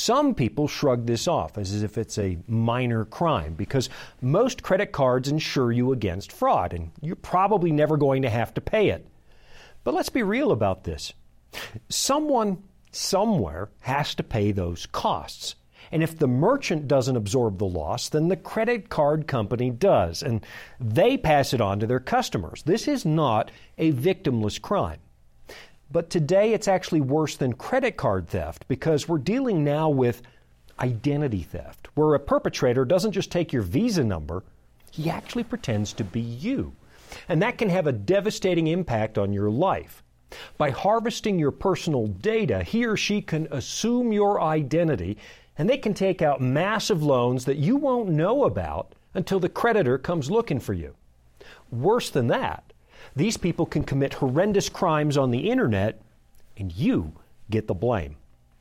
Some people shrug this off as if it's a minor crime because most credit cards insure you against fraud, and you're probably never going to have to pay it. But let's be real about this. Someone somewhere has to pay those costs. And if the merchant doesn't absorb the loss, then the credit card company does, and they pass it on to their customers. This is not a victimless crime. But today it's actually worse than credit card theft because we're dealing now with identity theft, where a perpetrator doesn't just take your Visa number, he actually pretends to be you. And that can have a devastating impact on your life. By harvesting your personal data, he or she can assume your identity, and they can take out massive loans that you won't know about until the creditor comes looking for you. Worse than that, these people can commit horrendous crimes on the internet, and you get the blame.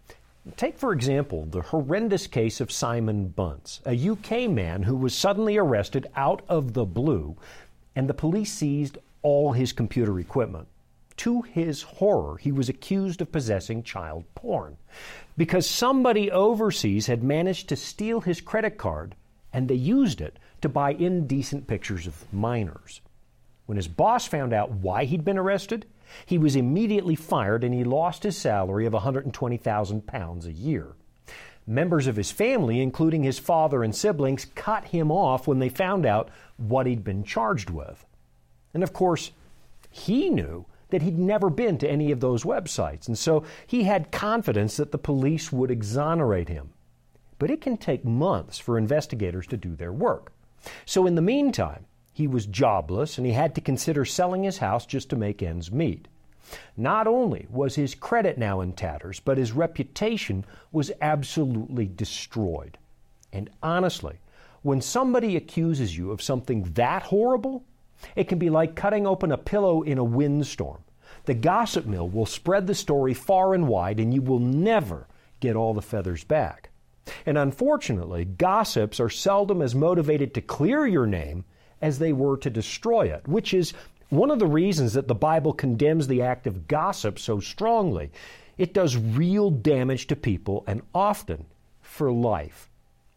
Take, for example, the horrendous case of Simon Bunce, a UK man who was suddenly arrested out of the blue, and the police seized all his computer equipment. To his horror, he was accused of possessing child porn because somebody overseas had managed to steal his credit card, and they used it to buy indecent pictures of minors. When his boss found out why he'd been arrested, he was immediately fired and he lost his salary of £120,000 a year. Members of his family, including his father and siblings, cut him off when they found out what he'd been charged with. And of course, he knew that he'd never been to any of those websites, and so he had confidence that the police would exonerate him. But it can take months for investigators to do their work. So in the meantime, he was jobless and he had to consider selling his house just to make ends meet. Not only was his credit now in tatters, but his reputation was absolutely destroyed. And honestly, when somebody accuses you of something that horrible, it can be like cutting open a pillow in a windstorm. The gossip mill will spread the story far and wide, and you will never get all the feathers back. And unfortunately, gossips are seldom as motivated to clear your name as they were to destroy it, which is one of the reasons that the Bible condemns the act of gossip so strongly. It does real damage to people, and often for life.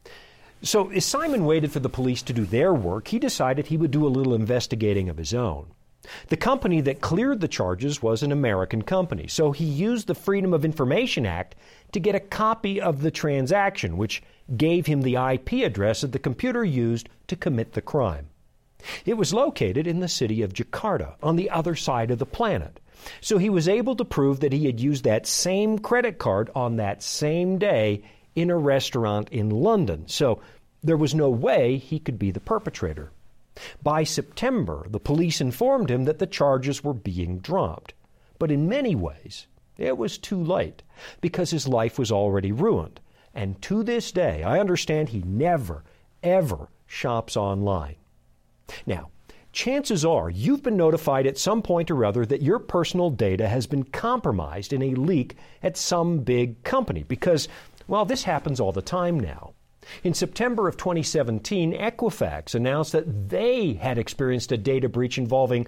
So as Simon waited for the police to do their work, he decided he would do a little investigating of his own. The company that cleared the charges was an American company, so he used the Freedom of Information Act to get a copy of the transaction, which gave him the IP address of the computer used to commit the crime. It was located in the city of Jakarta, on the other side of the planet. So he was able to prove that he had used that same credit card on that same day in a restaurant in London. So there was no way he could be the perpetrator. By September, the police informed him that the charges were being dropped. But in many ways, it was too late because his life was already ruined. And to this day, I understand he never, ever shops online. Now, chances are you've been notified at some point or other that your personal data has been compromised in a leak at some big company because, well, this happens all the time now. In September of 2017, Equifax announced that they had experienced a data breach involving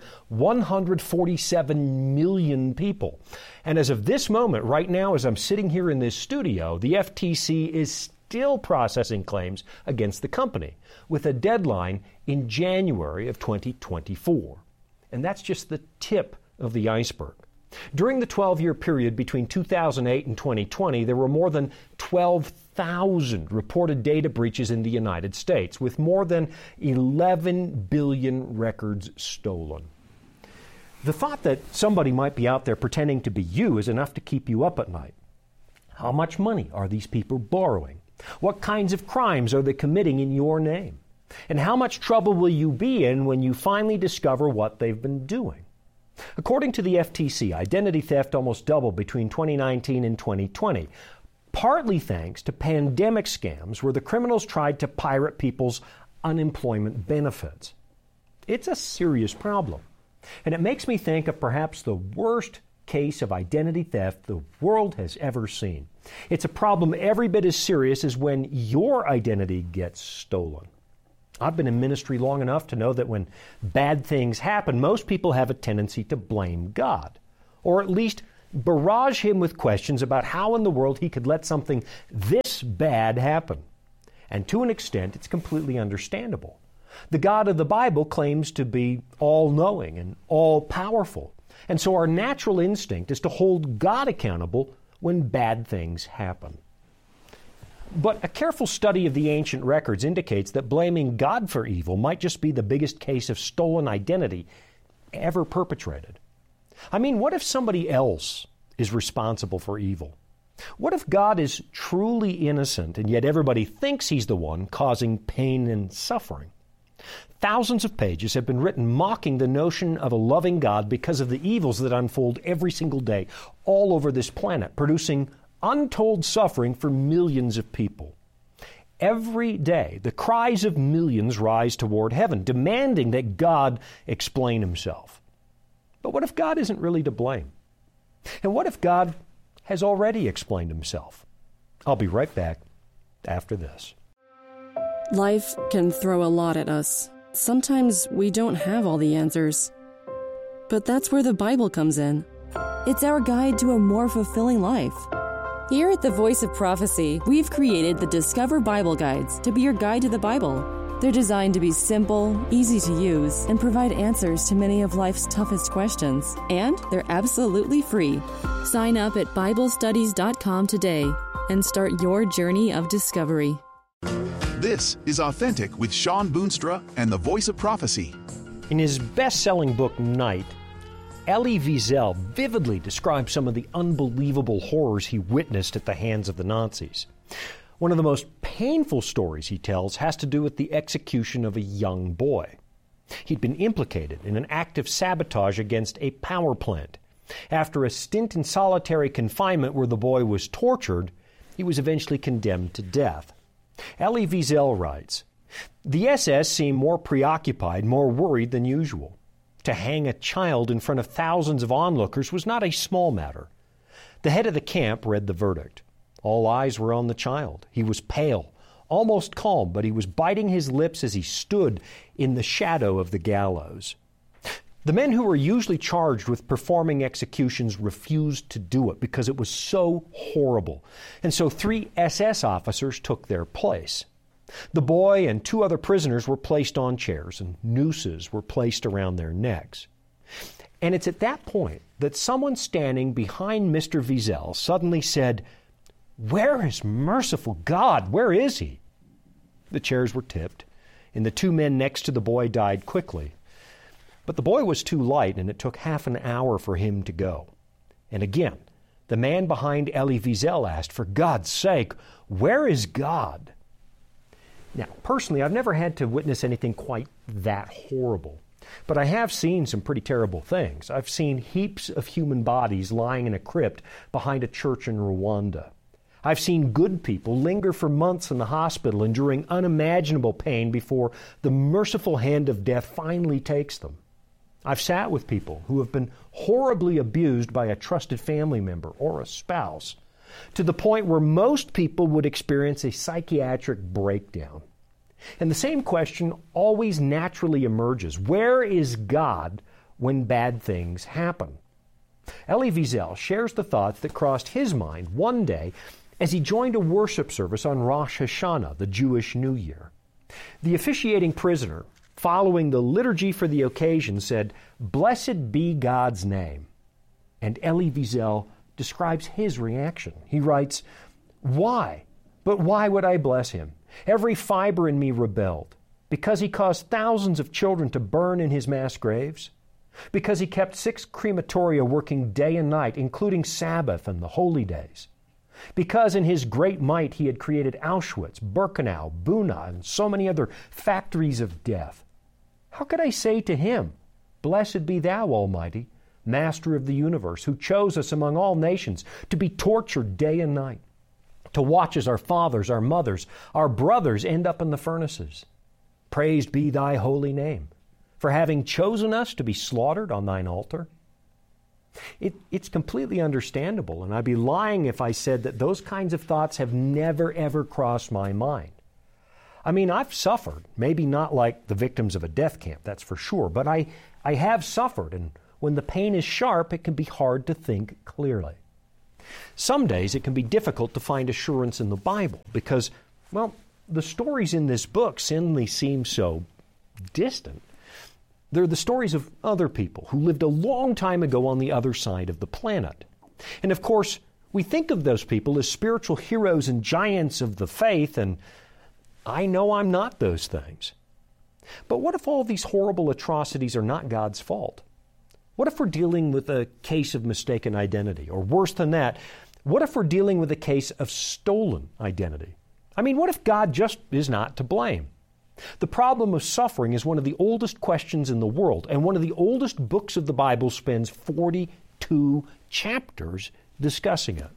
147 million people. And as of this moment, right now, as I'm sitting here in this studio, the FTC is still processing claims against the company, with a deadline in January of 2024. And that's just the tip of the iceberg. During the 12-year period between 2008 and 2020, there were more than 12,000 reported data breaches in the United States, with more than 11 billion records stolen. The thought that somebody might be out there pretending to be you is enough to keep you up at night. How much money are these people borrowing? What kinds of crimes are they committing in your name? And how much trouble will you be in when you finally discover what they've been doing? According to the FTC, identity theft almost doubled between 2019 and 2020, partly thanks to pandemic scams where the criminals tried to pirate people's unemployment benefits. It's a serious problem, and it makes me think of perhaps the worst case of identity theft the world has ever seen. It's a problem every bit as serious as when your identity gets stolen. I've been in ministry long enough to know that when bad things happen, most people have a tendency to blame God, or at least barrage him with questions about how in the world he could let something this bad happen. And to an extent, it's completely understandable. The God of the Bible claims to be all-knowing and all-powerful. And so our natural instinct is to hold God accountable when bad things happen. But a careful study of the ancient records indicates that blaming God for evil might just be the biggest case of stolen identity ever perpetrated. I mean, what if somebody else is responsible for evil? What if God is truly innocent and yet everybody thinks he's the one causing pain and suffering? Thousands of pages have been written mocking the notion of a loving God because of the evils that unfold every single day all over this planet, producing untold suffering for millions of people. Every day, the cries of millions rise toward heaven, demanding that God explain himself. But what if God isn't really to blame? And what if God has already explained himself? I'll be right back after this. Life can throw a lot at us. Sometimes we don't have all the answers. But that's where the Bible comes in. It's our guide to a more fulfilling life. Here at the Voice of Prophecy, we've created the Discover Bible Guides to be your guide to the Bible. They're designed to be simple, easy to use, and provide answers to many of life's toughest questions. And they're absolutely free. Sign up at BibleStudies.com today and start your journey of discovery. This is Authentic with Sean Boonstra and the Voice of Prophecy. In his best-selling book, Night, Elie Wiesel vividly describes some of the unbelievable horrors he witnessed at the hands of the Nazis. One of the most painful stories he tells has to do with the execution of a young boy. He'd been implicated in an act of sabotage against a power plant. After a stint in solitary confinement where the boy was tortured, he was eventually condemned to death. Elie Wiesel writes, "The SS seemed more preoccupied, more worried than usual. To hang a child in front of thousands of onlookers was not a small matter. The head of the camp read the verdict. All eyes were on the child. He was pale, almost calm, but he was biting his lips as he stood in the shadow of the gallows. The men who were usually charged with performing executions refused to do it because it was so horrible, and so 3 SS officers took their place. The boy and 2 other prisoners were placed on chairs, and nooses were placed around their necks. And it's at that point that someone standing behind Mr. Wiesel suddenly said, 'Where is merciful God? Where is he?' The chairs were tipped, and the 2 men next to the boy died quickly. But the boy was too light, and it took half an hour for him to go. And again, the man behind Elie Wiesel asked, 'For God's sake, where is God?' Now, personally, I've never had to witness anything quite that horrible. But I have seen some pretty terrible things. I've seen heaps of human bodies lying in a crypt behind a church in Rwanda. I've seen good people linger for months in the hospital enduring unimaginable pain before the merciful hand of death finally takes them. I've sat with people who have been horribly abused by a trusted family member or a spouse, to the point where most people would experience a psychiatric breakdown. And the same question always naturally emerges. Where is God when bad things happen? Elie Wiesel shares the thoughts that crossed his mind one day as he joined a worship service on Rosh Hashanah, the Jewish New Year. The officiating prisoner, following the liturgy for the occasion, said, "Blessed be God's name." And Elie Wiesel describes his reaction. He writes, "Why? But why would I bless him? Every fiber in me rebelled. Because he caused thousands of children to burn in his mass graves? Because he kept 6 crematoria working day and night, including Sabbath and the holy days? Because in his great might he had created Auschwitz, Birkenau, Buna, and so many other factories of death? How could I say to him, 'Blessed be thou, Almighty, Master of the universe, who chose us among all nations to be tortured day and night, to watch as our fathers, our mothers, our brothers end up in the furnaces? Praised be thy holy name, for having chosen us to be slaughtered on thine altar?'" It's completely understandable, and I'd be lying if I said that those kinds of thoughts have never, ever crossed my mind. I mean, I've suffered, maybe not like the victims of a death camp, that's for sure, but I have suffered, and when the pain is sharp, it can be hard to think clearly. Some days it can be difficult to find assurance in the Bible because, well, the stories in this book suddenly seem so distant. They're the stories of other people who lived a long time ago on the other side of the planet. And of course, we think of those people as spiritual heroes and giants of the faith, and I know I'm not those things. But what if all these horrible atrocities are not God's fault? What if we're dealing with a case of mistaken identity? Or worse than that, what if we're dealing with a case of stolen identity? I mean, what if God just is not to blame? The problem of suffering is one of the oldest questions in the world, and one of the oldest books of the Bible spends 42 chapters discussing it.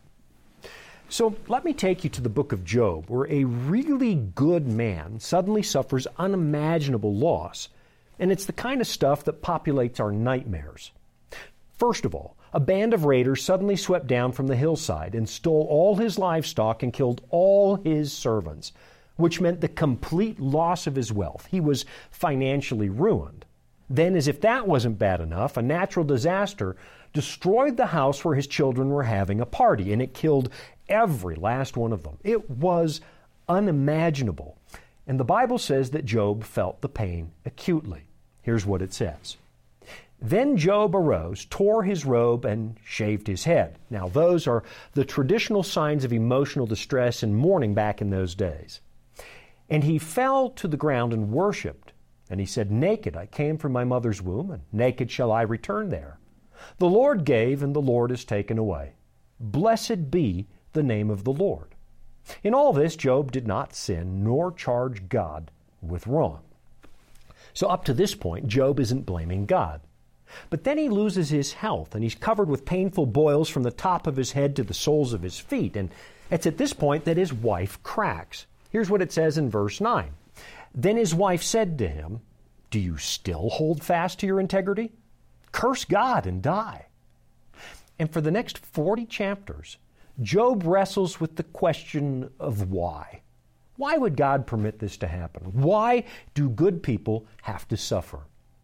So let me take you to the book of Job, where a really good man suddenly suffers unimaginable loss, and it's the kind of stuff that populates our nightmares. First of all, a band of raiders suddenly swept down from the hillside and stole all his livestock and killed all his servants, which meant the complete loss of his wealth. He was financially ruined. Then, as if that wasn't bad enough, a natural disaster destroyed the house where his children were having a party, and it killed every last one of them. It was unimaginable. And the Bible says that Job felt the pain acutely. Here's what it says. Then Job arose, tore his robe, and shaved his head. Now, those are the traditional signs of emotional distress and mourning back in those days. And he fell to the ground and worshipped. And he said, Naked I came from my mother's womb, and naked shall I return there. The Lord gave, and the Lord has taken away. Blessed be the name of the Lord. In all this, Job did not sin, nor charge God with wrong. So up to this point, Job isn't blaming God. But then he loses his health, and he's covered with painful boils from the top of his head to the soles of his feet. And it's at this point that his wife cracks. Here's what it says in verse 9. Then his wife said to him, Do you still hold fast to your integrity? Curse God and die. And for the next 40 chapters, Job wrestles with the question of why. Why would God permit this to happen? Why do good people have to suffer?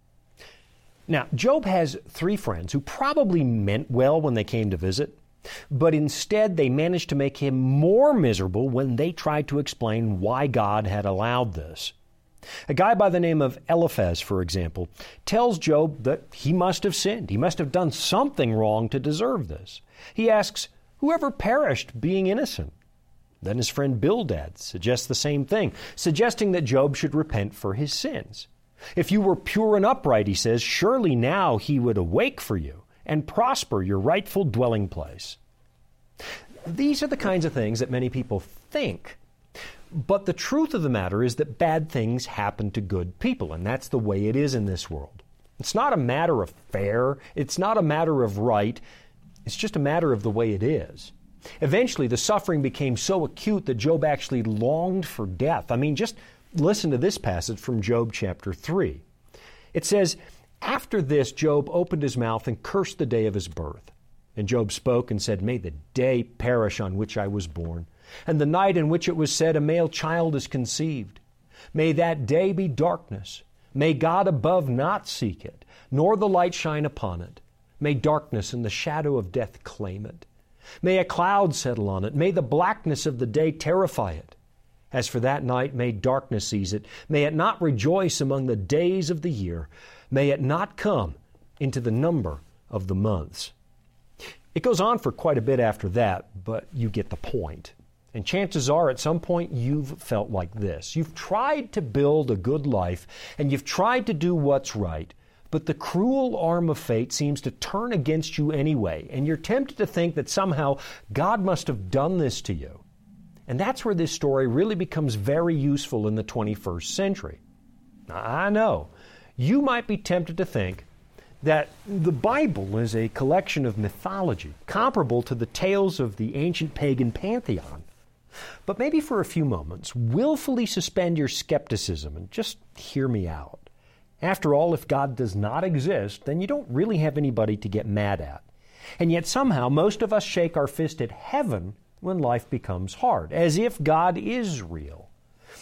Now, Job has 3 friends who probably meant well when they came to visit, but instead they managed to make him more miserable when they tried to explain why God had allowed this. A guy by the name of Eliphaz, for example, tells Job that he must have sinned. He must have done something wrong to deserve this. He asks, Whoever perished being innocent? Then his friend Bildad suggests the same thing, suggesting that Job should repent for his sins. If you were pure and upright, he says, surely now he would awake for you and prosper your rightful dwelling place. These are the kinds of things that many people think. But the truth of the matter is that bad things happen to good people, and that's the way it is in this world. It's not a matter of fair. It's not a matter of right. It's just a matter of the way it is. Eventually, the suffering became so acute that Job actually longed for death. I mean, just listen to this passage from Job chapter 3. It says, After this, Job opened his mouth and cursed the day of his birth. And Job spoke and said, May the day perish on which I was born, and the night in which it was said, A male child is conceived. May that day be darkness. May God above not seek it, nor the light shine upon it. May darkness and the shadow of death claim it. May a cloud settle on it. May the blackness of the day terrify it. As for that night, may darkness seize it. May it not rejoice among the days of the year. May it not come into the number of the months. It goes on for quite a bit after that, but you get the point. And chances are at some point you've felt like this. You've tried to build a good life, and you've tried to do what's right, but the cruel arm of fate seems to turn against you anyway, and you're tempted to think that somehow God must have done this to you. And that's where this story really becomes very useful in the 21st century. I know, you might be tempted to think that the Bible is a collection of mythology comparable to the tales of the ancient pagan pantheon. But maybe for a few moments, willfully suspend your skepticism and just hear me out. After all, if God does not exist, then you don't really have anybody to get mad at. And yet somehow most of us shake our fist at heaven when life becomes hard, as if God is real.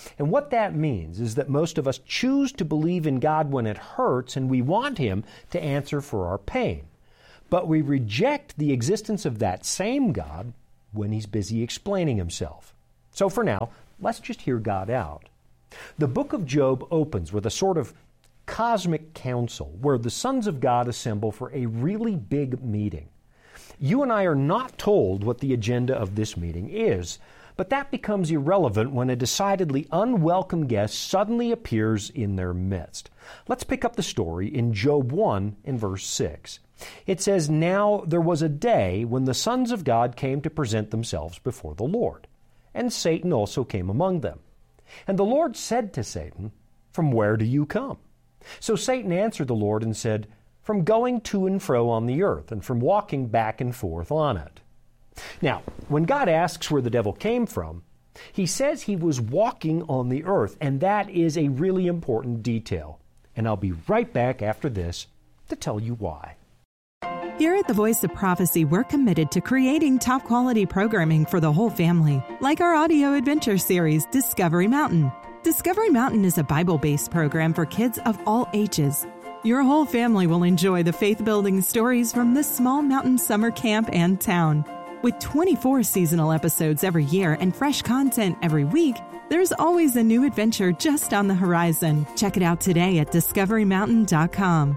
And what that means is that most of us choose to believe in God when it hurts and we want Him to answer for our pain. But we reject the existence of that same God when He's busy explaining Himself. So for now, let's just hear God out. The book of Job opens with a sort of cosmic council where the sons of God assemble for a really big meeting. You and I are not told what the agenda of this meeting is, but that becomes irrelevant when a decidedly unwelcome guest suddenly appears in their midst. Let's pick up the story in Job 1 in verse 6. It says, "Now there was a day when the sons of God came to present themselves before the Lord, and Satan also came among them. And the Lord said to Satan, 'From where do you come?' So Satan answered the Lord and said, 'From going to and fro on the earth, and from walking back and forth on it.'" Now, when God asks where the devil came from, He says he was walking on the earth, and that is a really important detail. And I'll be right back after this to tell you why. Here at the Voice of Prophecy, we're committed to creating top-quality programming for the whole family, like our audio adventure series, Discovery Mountain. Discovery Mountain is a Bible-based program for kids of all ages. Your whole family will enjoy the faith-building stories from this small mountain summer camp and town. With 24 seasonal episodes every year and fresh content every week, there's always a new adventure just on the horizon. Check it out today at discoverymountain.com.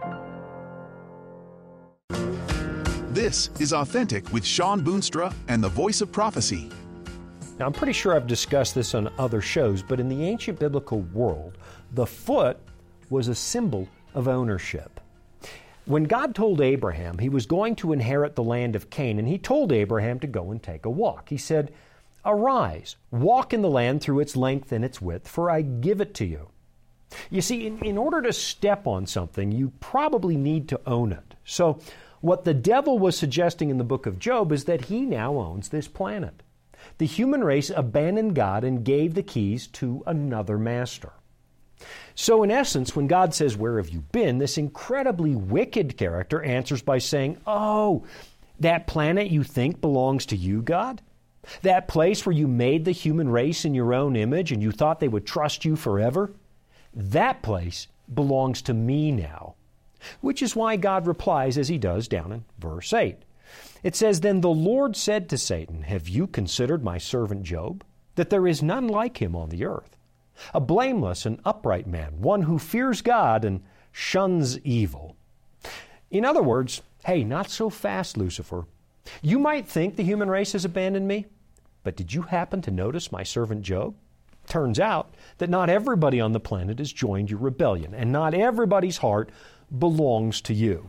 This is Authentic with Sean Boonstra and the Voice of Prophecy. Now, I'm pretty sure I've discussed this on other shows, but in the ancient biblical world, the foot was a symbol of ownership. When God told Abraham he was going to inherit the land of Canaan, He told Abraham to go and take a walk. He said, "Arise, walk in the land through its length and its width, for I give it to you." You see, in order to step on something, you probably need to own it. So what the devil was suggesting in the book of Job is that he now owns this planet. The human race abandoned God and gave the keys to another master. So in essence, when God says, "Where have you been?" this incredibly wicked character answers by saying, "Oh, that planet you think belongs to you, God? That place where you made the human race in your own image and you thought they would trust you forever? That place belongs to me now." Which is why God replies as He does down in verse 8. It says, "Then the Lord said to Satan, 'Have you considered my servant Job, that there is none like him on the earth? A blameless and upright man, one who fears God and shuns evil.'" In other words, hey, not so fast, Lucifer. You might think the human race has abandoned me, but did you happen to notice my servant Job? Turns out that not everybody on the planet has joined your rebellion, and not everybody's heart belongs to you.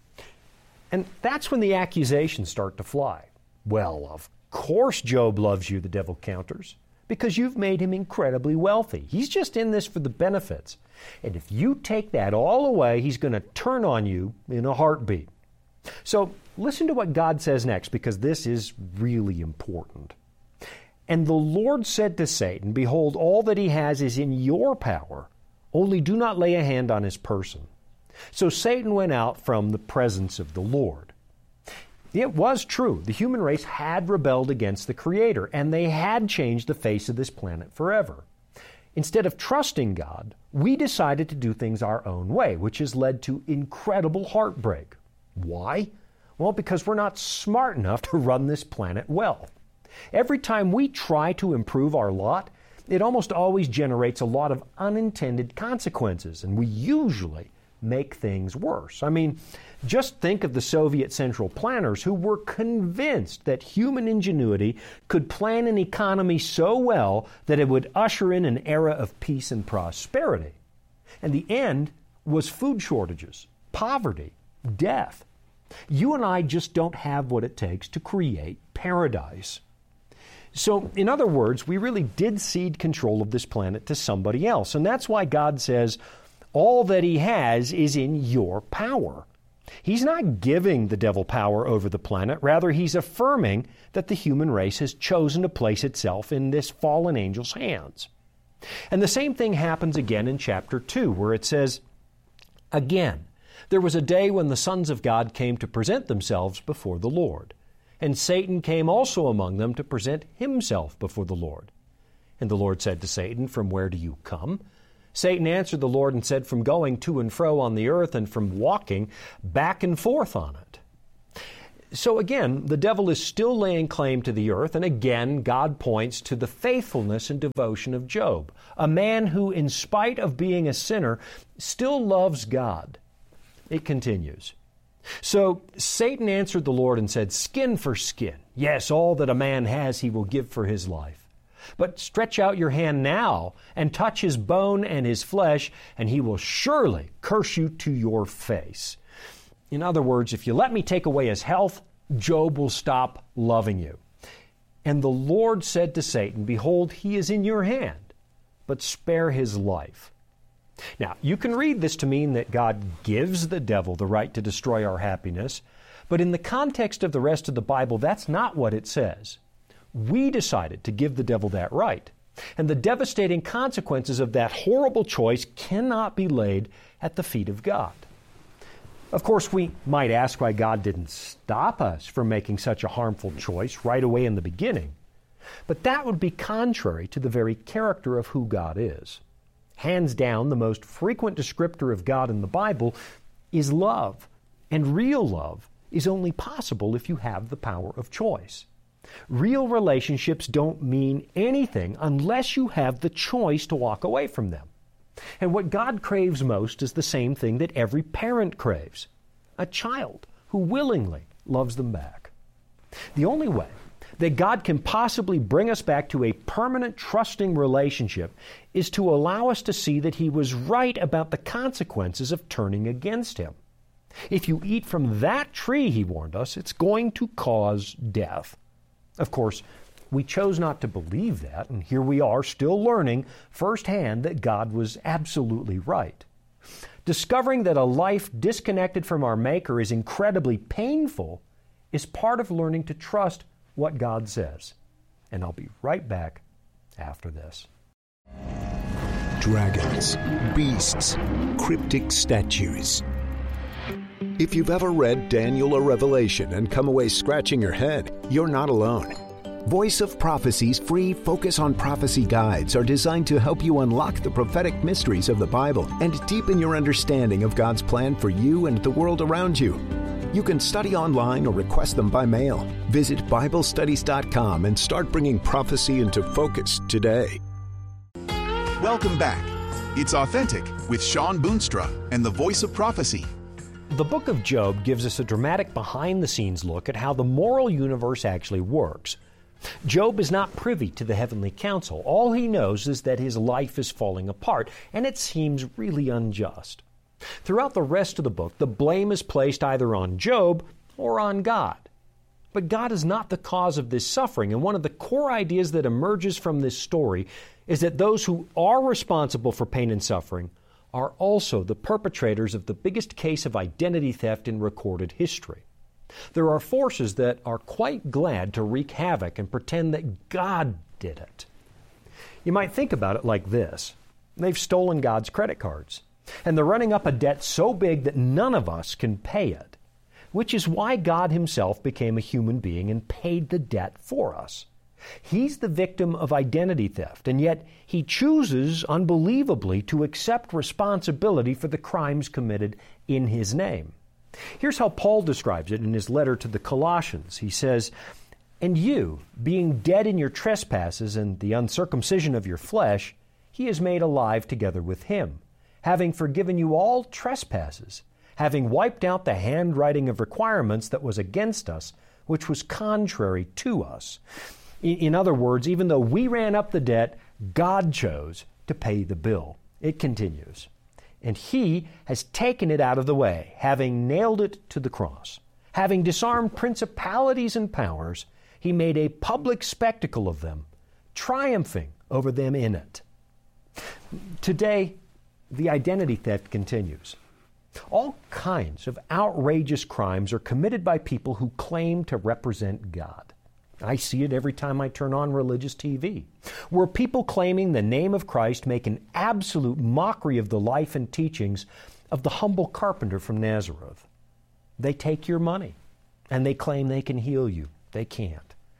And that's when the accusations start to fly. "Well, of course Job loves you," the devil counters, "because you've made him incredibly wealthy. He's just in this for the benefits. And if you take that all away, he's going to turn on you in a heartbeat." So listen to what God says next, because this is really important. "And the Lord said to Satan, 'Behold, all that he has is in your power. Only do not lay a hand on his person.' So Satan went out from the presence of the Lord." It was true. The human race had rebelled against the Creator, and they had changed the face of this planet forever. Instead of trusting God, we decided to do things our own way, which has led to incredible heartbreak. Why? Well, because we're not smart enough to run this planet well. Every time we try to improve our lot, it almost always generates a lot of unintended consequences, and we usually make things worse. I mean, just think of the Soviet central planners who were convinced that human ingenuity could plan an economy so well that it would usher in an era of peace and prosperity. And the end was food shortages, poverty, death. You and I just don't have what it takes to create paradise. So, in other words, we really did cede control of this planet to somebody else. And that's why God says, all that he has is in your power. He's not giving the devil power over the planet. Rather, he's affirming that the human race has chosen to place itself in this fallen angel's hands. And the same thing happens again in chapter 2, where it says, "Again, there was a day when the sons of God came to present themselves before the Lord. And Satan came also among them to present himself before the Lord. And the Lord said to Satan, "From where do you come?" Satan answered the Lord and said, "From going to and fro on the earth and from walking back and forth on it." So again, the devil is still laying claim to the earth, and again, God points to the faithfulness and devotion of Job, a man who, in spite of being a sinner, still loves God. It continues. So Satan answered the Lord and said, "Skin for skin. Yes, all that a man has he will give for his life. But stretch out your hand now and touch his bone and his flesh, and he will surely curse you to your face." In other words, if you let me take away his health, Job will stop loving you. And the Lord said to Satan, "Behold, he is in your hand, but spare his life." Now, you can read this to mean that God gives the devil the right to destroy our happiness, but in the context of the rest of the Bible, that's not what it says. We decided to give the devil that right, and the devastating consequences of that horrible choice cannot be laid at the feet of God. Of course, we might ask why God didn't stop us from making such a harmful choice right away in the beginning. But that would be contrary to the very character of who God is. Hands down, the most frequent descriptor of God in the Bible is love. And real love is only possible if you have the power of choice. Real relationships don't mean anything unless you have the choice to walk away from them. And what God craves most is the same thing that every parent craves: a child who willingly loves them back. The only way that God can possibly bring us back to a permanent, trusting relationship is to allow us to see that He was right about the consequences of turning against Him. If you eat from that tree, He warned us, it's going to cause death. Of course, we chose not to believe that, and here we are still learning firsthand that God was absolutely right. Discovering that a life disconnected from our Maker is incredibly painful is part of learning to trust what God says. And I'll be right back after this. Dragons, beasts, cryptic statues. If you've ever read Daniel or Revelation and come away scratching your head, you're not alone. Voice of Prophecy's free Focus on Prophecy guides are designed to help you unlock the prophetic mysteries of the Bible and deepen your understanding of God's plan for you and the world around you. You can study online or request them by mail. Visit BibleStudies.com and start bringing prophecy into focus today. Welcome back. It's Authentic with Shawn Boonstra and the Voice of Prophecy. The book of Job gives us a dramatic behind-the-scenes look at how the moral universe actually works. Job is not privy to the heavenly council. All he knows is that his life is falling apart, and it seems really unjust. Throughout the rest of the book, the blame is placed either on Job or on God. But God is not the cause of this suffering, and one of the core ideas that emerges from this story is that those who are responsible for pain and suffering are also the perpetrators of the biggest case of identity theft in recorded history. There are forces that are quite glad to wreak havoc and pretend that God did it. You might think about it like this. They've stolen God's credit cards, and they're running up a debt so big that none of us can pay it, which is why God Himself became a human being and paid the debt for us. He's the victim of identity theft, and yet He chooses, unbelievably, to accept responsibility for the crimes committed in His name. Here's how Paul describes it in his letter to the Colossians. He says, "And you, being dead in your trespasses and the uncircumcision of your flesh, He has made alive together with Him, having forgiven you all trespasses, having wiped out the handwriting of requirements that was against us, which was contrary to us." In other words, even though we ran up the debt, God chose to pay the bill. It continues. "And He has taken it out of the way, having nailed it to the cross. Having disarmed principalities and powers, He made a public spectacle of them, triumphing over them in it." Today, the identity theft continues. All kinds of outrageous crimes are committed by people who claim to represent God. I see it every time I turn on religious TV, where people claiming the name of Christ make an absolute mockery of the life and teachings of the humble carpenter from Nazareth. They take your money, and they claim they can heal you. They can't.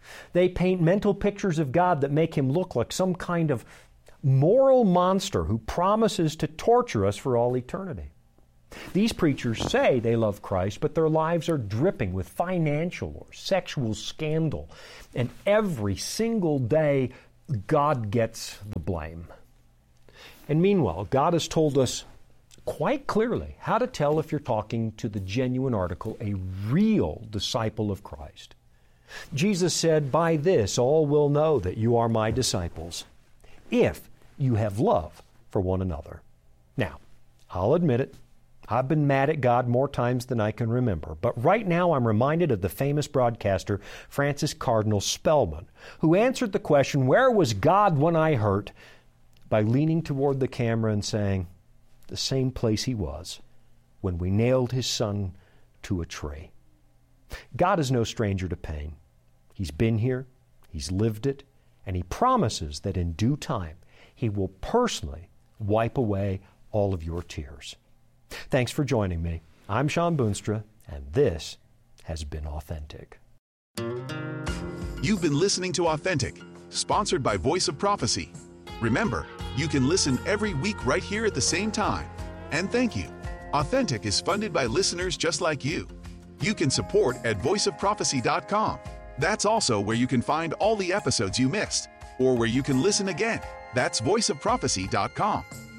They paint mental pictures of God that make him look like some kind of moral monster who promises to torture us for all eternity. These preachers say they love Christ, but their lives are dripping with financial or sexual scandal. And every single day, God gets the blame. And meanwhile, God has told us quite clearly how to tell if you're talking to the genuine article, a real disciple of Christ. Jesus said, "By this all will know that you are my disciples, if you have love for one another." Now, I'll admit it, I've been mad at God more times than I can remember, but right now I'm reminded of the famous broadcaster Francis Cardinal Spellman, who answered the question, "Where was God when I hurt?" by leaning toward the camera and saying, "The same place he was when we nailed his son to a tree." God is no stranger to pain. He's been here, he's lived it, and he promises that in due time he will personally wipe away all of your tears. Thanks for joining me. I'm Shawn Boonstra, and this has been Authentic. You've been listening to Authentic, sponsored by Voice of Prophecy. Remember, you can listen every week right here at the same time. And thank you. Authentic is funded by listeners just like you. You can support at voiceofprophecy.com. That's also where you can find all the episodes you missed, or where you can listen again. That's voiceofprophecy.com.